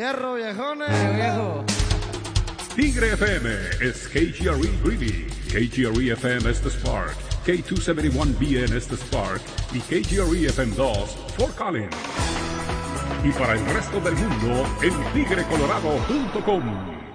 Hierro, viejones. Viejo. Tigre FM is KGRE Greeley. KGRE FM is the Spark. K271BN is the Spark. Y KGRE FM 2, Fort Collins. Y para el resto del mundo, en tigrecolorado.com.